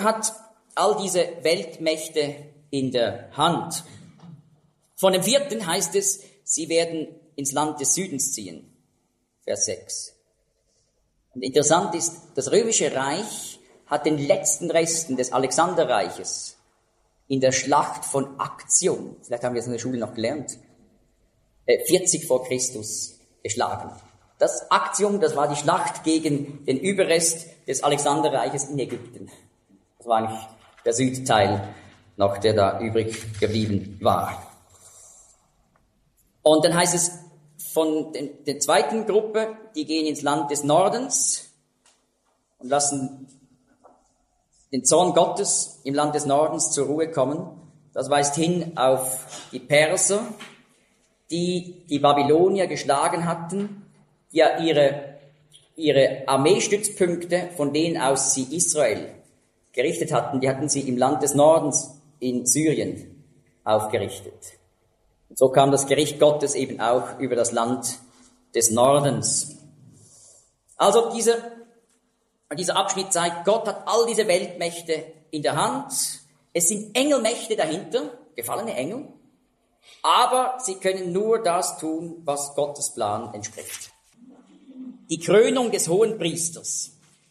hat all diese Weltmächte in der Hand. Von dem 4. heißt es, sie werden ins Land des Südens ziehen. Vers 6. Und interessant ist, das Römische Reich hat den letzten Resten des Alexanderreiches in der Schlacht von Actium, vielleicht haben wir es in der Schule noch gelernt, 40 vor Christus geschlagen. Das Actium, das war die Schlacht gegen den Überrest des Alexanderreiches in Ägypten. Das war eigentlich der Südteil noch, der da übrig geblieben war. Und dann heißt es von der zweiten Gruppe, die gehen ins Land des Nordens und lassen den Zorn Gottes im Land des Nordens zur Ruhe kommen. Das weist hin auf die Perser, die die Babylonier geschlagen hatten, die ja ihre Armeestützpunkte, von denen aus sie Israel gerichtet hatten, die hatten sie im Land des Nordens in Syrien aufgerichtet. Und so kam das Gericht Gottes eben auch über das Land des Nordens. Also dieser Abschnitt zeigt, Gott hat all diese Weltmächte in der Hand. Es sind Engelmächte dahinter, gefallene Engel, aber sie können nur das tun, was Gottes Plan entspricht. Die Krönung des Hohenpriesters.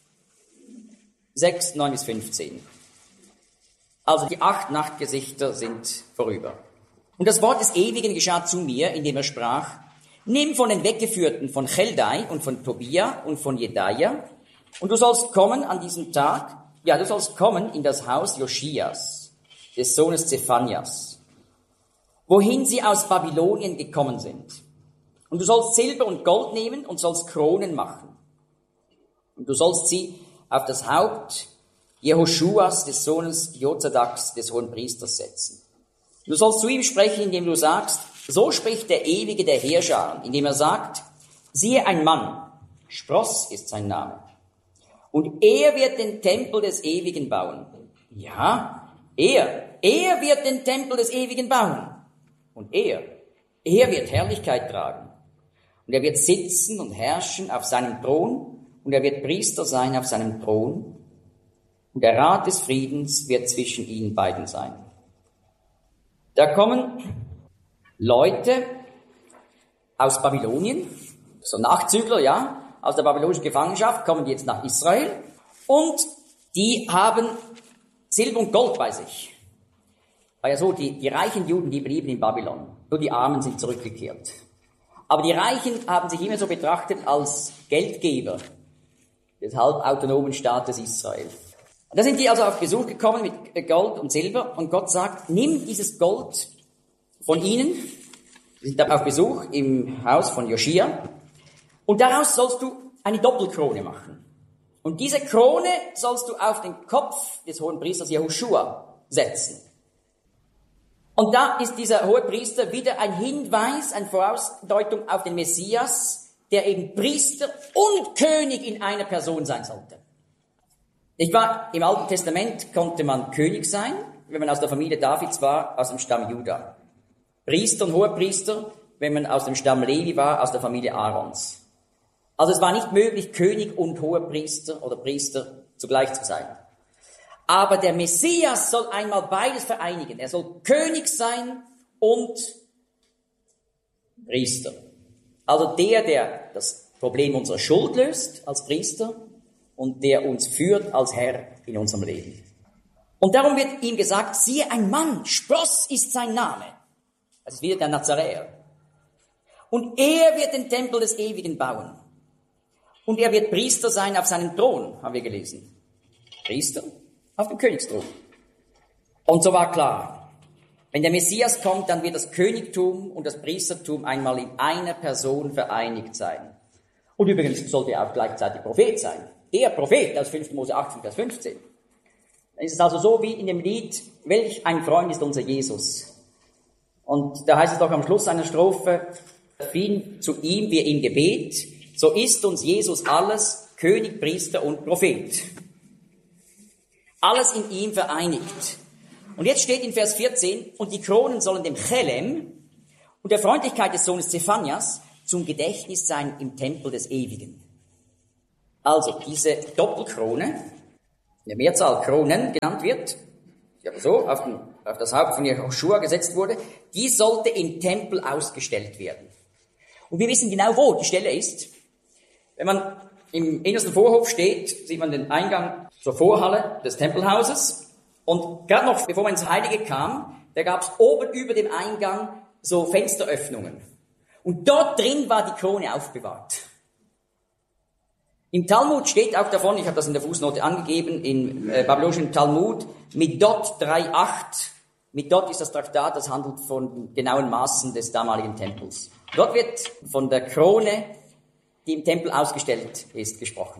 6, 9 bis 15. Also die 8 Nachtgesichter sind vorüber. Und das Wort des Ewigen geschah zu mir, indem er sprach, nimm von den Weggeführten von Cheldai und von Tobia und von Jedaia, und du sollst kommen an diesem Tag, du sollst kommen in das Haus Joschias, des Sohnes Zephanias, wohin sie aus Babylonien gekommen sind. Und du sollst Silber und Gold nehmen und sollst Kronen machen. Und du sollst sie auf das Haupt Jehoschuas, des Sohnes Jozadaks, des Hohenpriesters, setzen. Du sollst zu ihm sprechen, indem du sagst, so spricht der Ewige der Heerscharen, indem er sagt, siehe ein Mann, Spross ist sein Name, und er wird den Tempel des Ewigen bauen. Ja, er wird den Tempel des Ewigen bauen. Und er wird Herrlichkeit tragen. Und er wird sitzen und herrschen auf seinem Thron, und er wird Priester sein auf seinem Thron, und der Rat des Friedens wird zwischen ihnen beiden sein. Da kommen Leute aus Babylonien, so Nachzügler, aus der babylonischen Gefangenschaft, kommen die jetzt nach Israel, und die haben Silber und Gold bei sich. War ja so, die reichen Juden, die blieben in Babylon, nur die Armen sind zurückgekehrt. Aber die Reichen haben sich immer so betrachtet als Geldgeber des halbautonomen Staates Israel. Und da sind die also auf Besuch gekommen mit Gold und Silber, und Gott sagt, nimm dieses Gold von ihnen, sie sind auf Besuch im Haus von Joschia, und daraus sollst du eine Doppelkrone machen. Und diese Krone sollst du auf den Kopf des Hohenpriesters Jehoschua setzen. Und da ist dieser Hohepriester wieder ein Hinweis, eine Vorausdeutung auf den Messias, der eben Priester und König in einer Person sein sollte. Nicht wahr? Im Alten Testament konnte man König sein, wenn man aus der Familie Davids war, aus dem Stamm Juda. Priester und Hohepriester, wenn man aus dem Stamm Levi war, aus der Familie Aarons. Also es war nicht möglich, König und Hohepriester oder Priester zugleich zu sein. Aber der Messias soll einmal beides vereinigen. Er soll König sein und Priester. Also der das Problem unserer Schuld löst als Priester und der uns führt als Herr in unserem Leben. Und darum wird ihm gesagt, siehe ein Mann, Spross ist sein Name. Das ist wieder der Nazaräer. Und er wird den Tempel des Ewigen bauen. Und er wird Priester sein auf seinem Thron, haben wir gelesen. Priester auf dem Königsthron. Und so war klar, wenn der Messias kommt, dann wird das Königtum und das Priestertum einmal in einer Person vereinigt sein. Und übrigens sollte er auch gleichzeitig Prophet sein. Er Prophet aus 5. Mose 18, Vers 15. Dann ist es also so wie in dem Lied, welch ein Freund ist unser Jesus. Und da heißt es doch am Schluss einer Strophe, fiel zu ihm wir im Gebet, so ist uns Jesus alles, König, Priester und Prophet. Alles in ihm vereinigt. Und jetzt steht in Vers 14, und die Kronen sollen dem Chelem und der Freundlichkeit des Sohnes Zephanias zum Gedächtnis sein im Tempel des Ewigen. Also diese Doppelkrone der Mehrzahl Kronen genannt wird, die aber so auf das Haupt von Joschua gesetzt wurde, die sollte im Tempel ausgestellt werden. Und wir wissen genau, wo die Stelle ist. Wenn man im innersten Vorhof steht, sieht man den Eingang zur Vorhalle des Tempelhauses. Und gerade noch, bevor man ins Heilige kam, da gab es oben über dem Eingang so Fensteröffnungen. Und dort drin war die Krone aufbewahrt. Im Talmud steht auch davon, ich habe das in der Fußnote angegeben, im babylonischen Talmud, Midot 3,8. Midot ist das Traktat, das handelt von genauen Maßen des damaligen Tempels. Dort wird von der Krone, die im Tempel ausgestellt ist, gesprochen.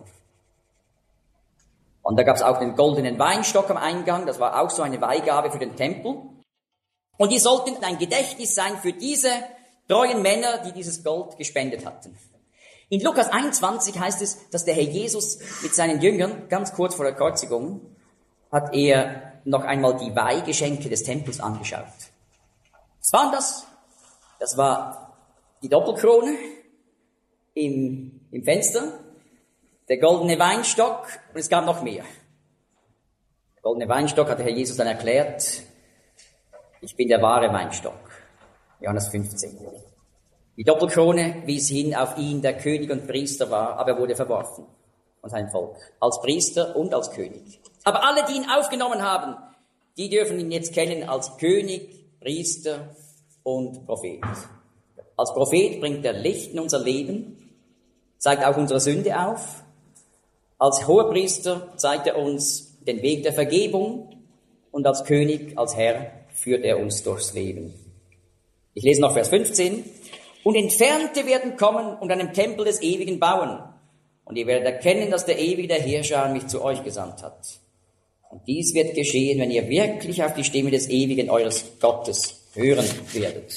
Und da gab es auch den goldenen Weinstock am Eingang, das war auch so eine Weihgabe für den Tempel. Und die sollten ein Gedächtnis sein für diese treuen Männer, die dieses Gold gespendet hatten. In Lukas 21 heißt es, dass der Herr Jesus mit seinen Jüngern, ganz kurz vor der Kreuzigung, hat er noch einmal die Weihgeschenke des Tempels angeschaut. Was waren das? Das war die Doppelkrone im Fenster, der goldene Weinstock und es gab noch mehr. Der goldene Weinstock hat der Herr Jesus dann erklärt, ich bin der wahre Weinstock. Johannes 15. Die Doppelkrone wies hin auf ihn, der König und Priester war, aber er wurde verworfen von seinem Volk, als Priester und als König. Aber alle, die ihn aufgenommen haben, die dürfen ihn jetzt kennen als König, Priester und Prophet. Als Prophet bringt er Licht in unser Leben, zeigt auch unsere Sünde auf. Als Hohepriester zeigt er uns den Weg der Vergebung und als König, als Herr führt er uns durchs Leben. Ich lese noch Vers 15. Und Entfernte werden kommen und einen Tempel des Ewigen bauen. Und ihr werdet erkennen, dass der ewige der Herrscher mich zu euch gesandt hat. Und dies wird geschehen, wenn ihr wirklich auf die Stimme des Ewigen eures Gottes hören werdet.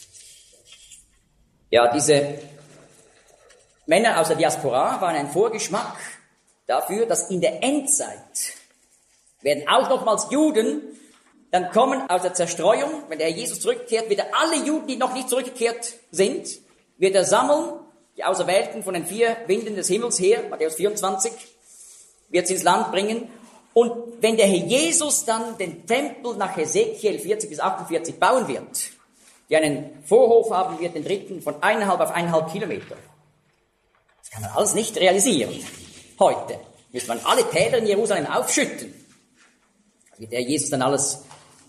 Ja, diese Männer aus der Diaspora waren ein Vorgeschmack dafür, dass in der Endzeit werden auch nochmals Juden dann kommen aus der Zerstreuung, wenn der Herr Jesus zurückkehrt, wird er alle Juden, die noch nicht zurückgekehrt sind, wird er sammeln, die Auserwählten von den 4 Winden des Himmels her, Matthäus 24, wird sie ins Land bringen. Und wenn der Herr Jesus dann den Tempel nach Hesekiel 40 bis 48 bauen wird, die einen Vorhof haben wird, den dritten von 1,5 auf 1,5 Kilometer, das kann man alles nicht realisieren. Heute müsste man alle Täler in Jerusalem aufschütten. Das wird der Herr Jesus dann alles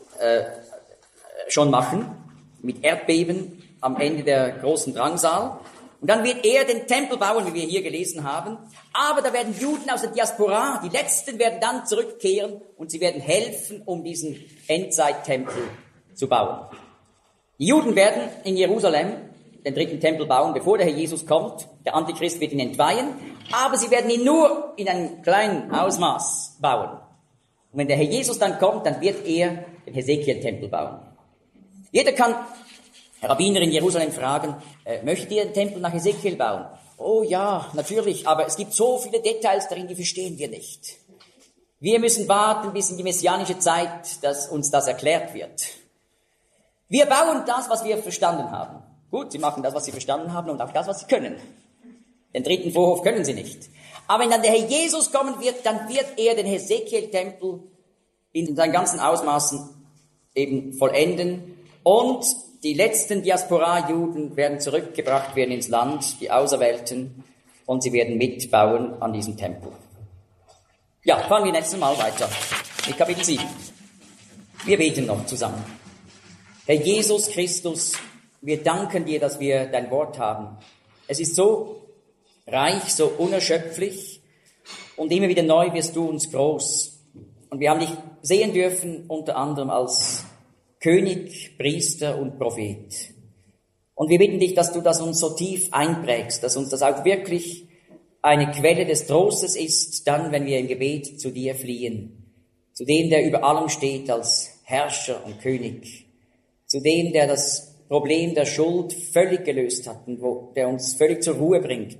schon machen, mit Erdbeben am Ende der großen Drangsal. Und dann wird er den Tempel bauen, wie wir hier gelesen haben. Aber da werden Juden aus der Diaspora, die Letzten werden dann zurückkehren und sie werden helfen, um diesen Endzeittempel zu bauen. Die Juden werden in Jerusalem den dritten Tempel bauen, bevor der Herr Jesus kommt. Der Antichrist wird ihn entweihen, aber sie werden ihn nur in einem kleinen Ausmaß bauen. Und wenn der Herr Jesus dann kommt, dann wird er den Hesekiel-Tempel bauen. Jeder kann Rabbiner in Jerusalem fragen, möchtet ihr den Tempel nach Hesekiel bauen? Oh ja, natürlich, aber es gibt so viele Details darin, die verstehen wir nicht. Wir müssen warten bis in die messianische Zeit, dass uns das erklärt wird. Wir bauen das, was wir verstanden haben. Gut, sie machen das, was sie verstanden haben und auch das, was sie können. Den dritten Vorhof können sie nicht. Aber wenn dann der Herr Jesus kommen wird, dann wird er den Hesekiel-Tempel in seinen ganzen Ausmaßen eben vollenden. Und die letzten Diaspora-Juden werden zurückgebracht werden ins Land, die Auserwählten, und sie werden mitbauen an diesem Tempel. Ja, fahren wir nächstes Mal weiter mit Kapitel 7. Wir beten noch zusammen. Herr Jesus Christus, wir danken dir, dass wir dein Wort haben. Es ist so reich, so unerschöpflich und immer wieder neu wirst du uns groß. Und wir haben dich sehen dürfen, unter anderem als König, Priester und Prophet. Und wir bitten dich, dass du das uns so tief einprägst, dass uns das auch wirklich eine Quelle des Trostes ist, dann, wenn wir im Gebet zu dir fliehen. Zu dem, der über allem steht als Herrscher und König. Zu dem, der das Problem der Schuld völlig gelöst hat und der uns völlig zur Ruhe bringt.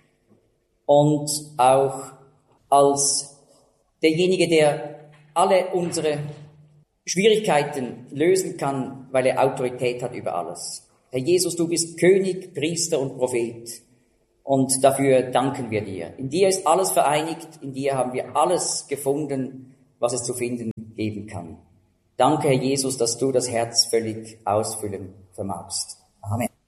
Und auch als derjenige, der alle unsere Schwierigkeiten lösen kann, weil er Autorität hat über alles. Herr Jesus, du bist König, Priester und Prophet. Und dafür danken wir dir. In dir ist alles vereinigt, in dir haben wir alles gefunden, was es zu finden geben kann. Danke, Herr Jesus, dass du das Herz völlig ausfüllen vermagst. Amen.